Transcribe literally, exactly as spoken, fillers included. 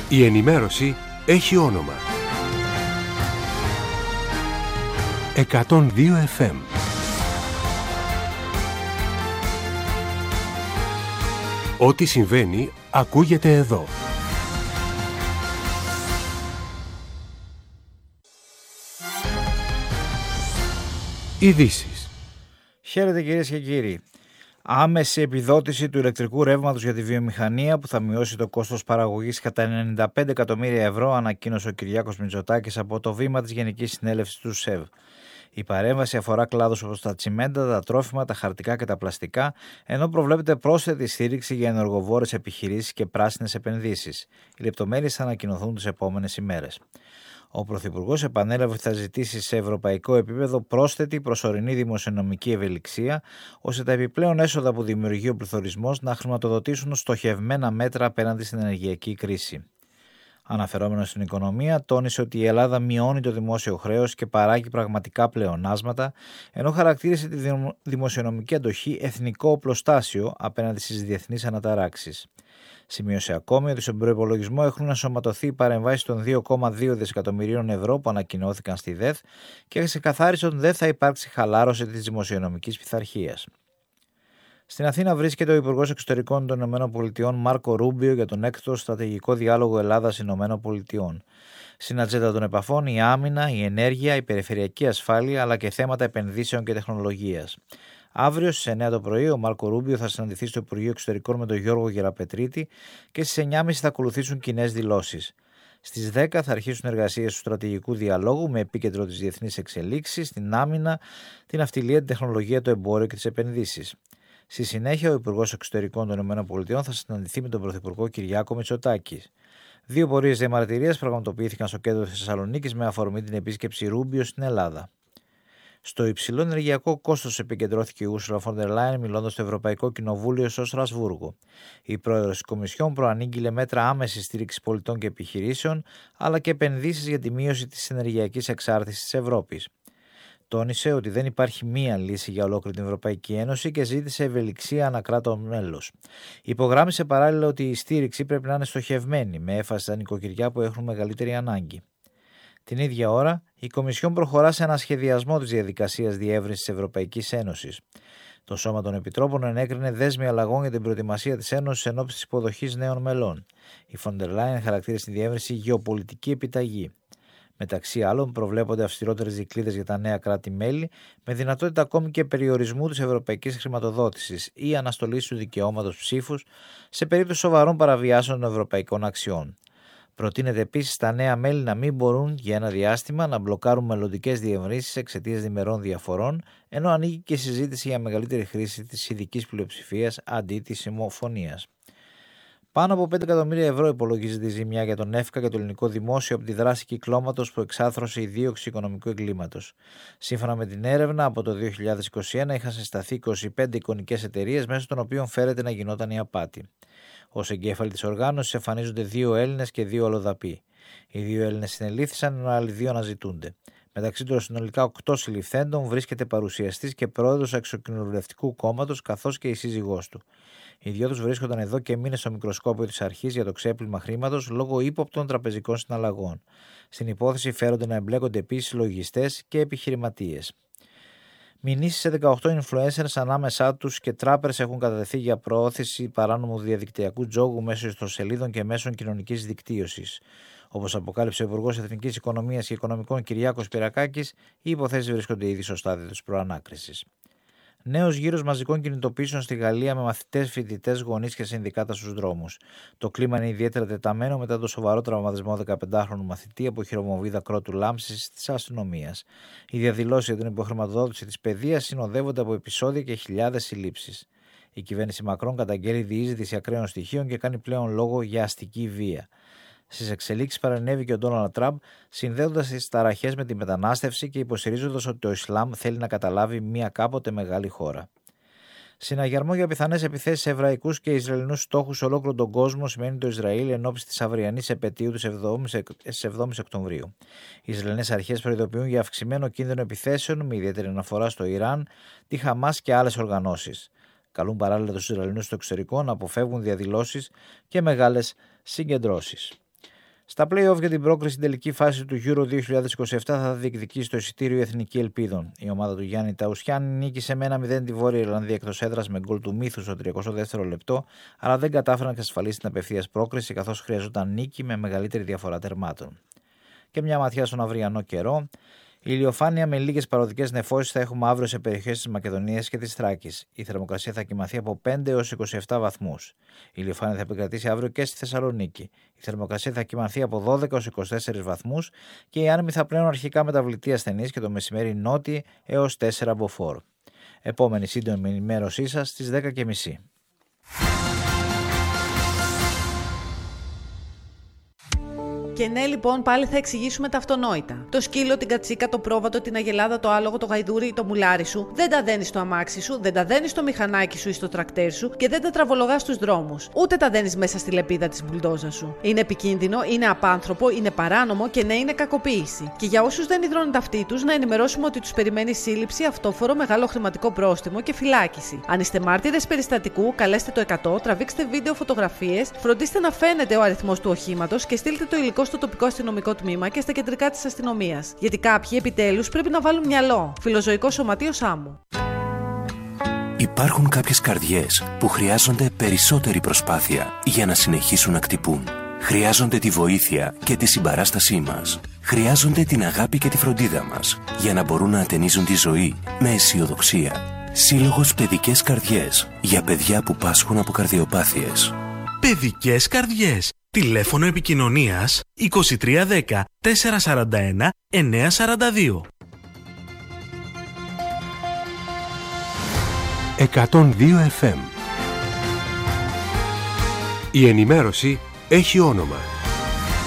Η ενημέρωση έχει όνομα. εκατόν δύο εφ εμ. Ό,τι συμβαίνει ακούγεται εδώ. Ειδήσεις. Χαίρετε κυρίες και κύριοι. Άμεση επιδότηση του ηλεκτρικού ρεύματος για τη βιομηχανία που θα μειώσει το κόστος παραγωγής κατά ενενήντα πέντε εκατομμύρια ευρώ, ανακοίνωσε ο Κυριάκος Μητσοτάκης από το βήμα της Γενικής Συνέλευσης του ΣΕΒ. Η παρέμβαση αφορά κλάδους όπως τα τσιμέντα, τα τρόφιμα, τα χαρτικά και τα πλαστικά, ενώ προβλέπεται πρόσθετη στήριξη για ενεργοβόρες επιχειρήσεις και πράσινες επενδύσεις. Οι λεπτομέρειες θα ανακοινωθούν τις επόμενες ημέρες. Ο Πρωθυπουργός επανέλαβε ότι θα ζητήσει σε ευρωπαϊκό επίπεδο πρόσθετη προσωρινή δημοσιονομική ευελιξία, ώστε τα επιπλέον έσοδα που δημιουργεί ο πληθωρισμός να χρηματοδοτήσουν στοχευμένα μέτρα απέναντι στην ενεργειακή κρίση. Αναφερόμενος στην οικονομία, τόνισε ότι η Ελλάδα μειώνει το δημόσιο χρέος και παράγει πραγματικά πλεονάσματα, ενώ χαρακτήρισε τη δημοσιονομική αντοχή εθνικό οπλοστάσιο απέναντι στις διεθνείς αναταράξεις. Σημείωσε ακόμη ότι στον προϋπολογισμό έχουν ενσωματωθεί οι παρεμβάσεις των δύο κόμμα δύο δισεκατομμυρίων ευρώ που ανακοινώθηκαν στη ΔΕΘ και ξεκαθάρισε ότι δεν θα υπάρξει χαλάρωση της δημοσιονομικής πειθαρχίας. Στην Αθήνα βρίσκεται ο Υπουργός Εξωτερικών των ΗΠΑ Μάρκο Ρούμπιο για τον έκτο στρατηγικό διάλογο Ελλάδα-ΗΠΑ. Στην ατζέντα των επαφών η άμυνα, η ενέργεια, η περιφερειακή ασφάλεια αλλά και θέματα επενδύσεων και τεχνολογίας. Αύριο στις εννιά το πρωί ο Μάρκο Ρούμπιο θα συναντηθεί στο Υπουργείο Εξωτερικών με τον Γιώργο Γεραπετρίτη και στις εννιά και μισή θα ακολουθήσουν κοινές δηλώσεις. Στις δέκα θα αρχίσουν εργασίες του στρατηγικού διαλόγου με επίκεντρο τις διεθνείς εξελίξεις, την άμυνα, την ναυτιλία, την τεχνολογία, το εμπόριο και τις επενδύσεις. Στη συνέχεια, ο Υπουργός Εξωτερικών των ΗΠΑ θα συναντηθεί με τον Πρωθυπουργό Κυριάκο Μητσοτάκη. Δύο πορείες διαμαρτυρίας πραγματοποιήθηκαν στο κέντρο της Θεσσαλονίκης με αφορμή την επίσκεψη Ρούμπιο στην Ελλάδα. Στο υψηλό ενεργειακό κόστος επικεντρώθηκε η Ούρσουλα φον ντερ Λάιεν μιλώντας στο Ευρωπαϊκό Κοινοβούλιο στο Στρασβούργο. Η πρόεδρος της Κομισιόν προανήγγειλε μέτρα άμεσης στήριξης πολιτών και επιχειρήσεων, αλλά και επενδύσεις για τη μείωση της ενεργειακής εξάρτησης της Ευρώπης. Τόνισε ότι δεν υπάρχει μία λύση για ολόκληρη την Ευρωπαϊκή Ένωση και ζήτησε ευελιξία ανά κράτος μέλος. Υπογράμμισε παράλληλα ότι η στήριξη πρέπει να είναι στοχευμένη, με έμφαση στα νοικοκυριά που έχουν μεγαλύτερη ανάγκη. Την ίδια ώρα, η Κομισιόν προχωρά σε ανασχεδιασμό της διαδικασίας διεύρυνσης της Ευρωπαϊκής Ένωσης. Το Σώμα των Επιτρόπων ενέκρινε δέσμη αλλαγών για την προετοιμασία της Ένωσης ενόψει της υποδοχής νέων μελών. Η φον ντερ Λάιεν χαρακτήρισε τη διεύρυνση γεωπολιτική επιταγή. Μεταξύ άλλων, προβλέπονται αυστηρότερες δικλείδες για τα νέα κράτη-μέλη, με δυνατότητα ακόμη και περιορισμού της ευρωπαϊκής χρηματοδότησης ή αναστολής του δικαιώματος ψήφους σε περίπτωση σοβαρών παραβιάσεων των ευρωπαϊκών αξιών. Προτείνεται επίσης τα νέα μέλη να μην μπορούν για ένα διάστημα να μπλοκάρουν μελλοντικές διευρύνσεις εξαιτίας διμερών διαφορών, ενώ ανοίγει και συζήτηση για μεγαλύτερη χρήση της ειδικής πλειοψηφίας αντί της συμφωνίας. Πάνω από πέντε εκατομμύρια ευρώ υπολογίζεται η ζημιά για τον ΕΦΚΑ και το ελληνικό δημόσιο από τη δράση κυκλώματος που εξάθρωσε η δίωξη οικονομικού εγκλήματος. Σύμφωνα με την έρευνα, από το δύο χιλιάδες είκοσι ένα είχαν συσταθεί είκοσι πέντε εικονικές εταιρείες μέσω των οποίων φέρεται να γινόταν η απάτη. Ως εγκέφαλοι της οργάνωσης εμφανίζονται δύο Έλληνες και δύο αλλοδαποί. Οι δύο Έλληνες συνελήφθησαν, ενώ άλλοι δύο αναζητούνται. Μεταξύ των συνολικά οκτώ συλληφθέντων βρίσκεται παρουσιαστής και πρόεδρος Αξιοκοινοβουλευτικού κόμματος, καθώς και η σύζυγός του. Οι δυο τους βρίσκονταν εδώ και μήνες στο μικροσκόπιο της αρχής για το ξέπλυμα χρήματος λόγω ύποπτων τραπεζικών συναλλαγών. Στην υπόθεση φέρονται να εμπλέκονται επίσης λογιστές και επιχειρηματίες. Μηνύσεις σε δεκαοκτώ influencers ανάμεσά τους και τράπερς έχουν κατατεθεί για προώθηση παράνομου διαδικτυακού τζόγου μέσω ιστοσελίδων και μέσων κοινωνικής δικτύωσης. Όπως αποκάλυψε ο Υπουργός Εθνικής Οικονομίας και Οικονομικών Κυριάκος Πυρακάκης, οι υποθέσεις βρίσκονται ήδη στο στάδιο της προανάκρισης. Νέος γύρος μαζικών κινητοποιήσεων στη Γαλλία με μαθητές, φοιτητές, γονείς και συνδικάτα στους δρόμους. Το κλίμα είναι ιδιαίτερα τεταμένο μετά το σοβαρό τραυματισμό δεκαπεντάχρονου μαθητή από χειρομοβίδα κρότου λάμψης της αστυνομίας. Οι διαδηλώσεις για την υποχρηματοδότηση της παιδείας συνοδεύονται από επεισόδια και χιλιάδες συλλήψεις. Η κυβέρνηση Μακρόν καταγγέλει διείσδυση ακραίων στοιχείων και κάνει πλέον λόγο για αστική βία. Στις εξελίξεις παρενέβη και ο Ντόναλντ Τραμπ, συνδέοντας τις ταραχές με τη μετανάστευση και υποστηρίζοντας ότι το Ισλάμ θέλει να καταλάβει μια κάποτε μεγάλη χώρα. Συναγερμό για πιθανές επιθέσεις σε εβραϊκούς και Ισραηλινούς στόχους σε ολόκληρο τον κόσμο σημαίνει το Ισραήλ ενόψει της αυριανής επετείου της εβδόμης Οκτωβρίου. Οι Ισραηλινές αρχές προειδοποιούν για αυξημένο κίνδυνο επιθέσεων με ιδιαίτερη αναφορά στο Ιράν, τη Χαμάς και άλλες οργανώσεις. Καλούν παράλληλα τους Ισραηλινούς στο εξωτερικό να αποφεύγουν διαδηλώσεις και μεγάλες συγκεντρώσεις. Στα play-off για την πρόκριση στην τελική φάση του Euro δύο χιλιάδες είκοσι επτά θα διεκδικήσει το εισιτήριο η Εθνική Ελπίδων. Η ομάδα του Γιάννη Ταουσιάννη νίκησε με ένα μηδέν τη Βόρεια Ιρλανδία εκτός έδρας με γκολ του Μύθου στο τριακοστό δεύτερο λεπτό, αλλά δεν κατάφερε να εξασφαλίσει την απευθείας πρόκριση καθώς χρειαζόταν νίκη με μεγαλύτερη διαφορά τερμάτων. Και μια ματιά στον αυριανό καιρό. Η ηλιοφάνεια με λίγες παροδικές νεφώσεις θα έχουμε αύριο σε περιοχές της Μακεδονίας και της Θράκης. Η θερμοκρασία θα κυμανθεί από πέντε έως είκοσι επτά βαθμούς. Η ηλιοφάνεια θα επικρατήσει αύριο και στη Θεσσαλονίκη. Η θερμοκρασία θα κυμανθεί από δώδεκα έως είκοσι τέσσερις βαθμούς και οι άνεμοι θα πλέουν αρχικά μεταβλητή ασθενής και το μεσημέρι νότιοι έως τέσσερα μποφόρ. Επόμενη σύντομη ενημέρωσή σας στις δέκα και μισή. Και ναι, λοιπόν, πάλι θα εξηγήσουμε τα αυτονόητα. Το σκύλο, την κατσίκα, το πρόβατο, την αγελάδα, το άλογο, το γαϊδούρι ή το μουλάρι σου δεν τα δένεις στο αμάξι σου, δεν τα δένεις στο μηχανάκι σου ή στο τρακτέρ σου και δεν τα τραβολογάς στους δρόμους. Ούτε τα δένεις μέσα στη λεπίδα της μπουλντόζα σου. Είναι επικίνδυνο, είναι απάνθρωπο, είναι παράνομο και ναι, είναι κακοποίηση. Και για όσους δεν υδρώνουν ταυτί τους, να ενημερώσουμε ότι τους περιμένει σύλληψη, αυτόφορο, μεγάλο χρηματικό πρόστιμο και φυλάκιση. Αν είστε μάρτυρες περιστατικού, καλέστε το εκατό, τραβήξτε βίντεο, φωτογραφίες, φροντίστε να φαίνεται ο αριθμός του οχήματος και στείλτε το υλικό στο τοπικό αστυνομικό τμήμα και στα κεντρικά της αστυνομίας. Γιατί κάποιοι επιτέλους πρέπει να βάλουν μυαλό. Φιλοζωικό Σωματείο Σάμου. Υπάρχουν κάποιες καρδιές που χρειάζονται περισσότερη προσπάθεια για να συνεχίσουν να χτυπούν. Χρειάζονται τη βοήθεια και τη συμπαράστασή μας. Χρειάζονται την αγάπη και τη φροντίδα μας για να μπορούν να ατενίζουν τη ζωή με αισιοδοξία. Σύλλογος Παιδικές Καρδιές για παιδιά που πάσχουν από καρδιοπάθειες. Παιδικές Καρδιές. Τηλέφωνο επικοινωνίας είκοσι τρία δέκα τετρακόσια σαράντα ένα εννιακόσια σαράντα δύο. εκατόν δύο εφ εμ. Η ενημέρωση έχει όνομα.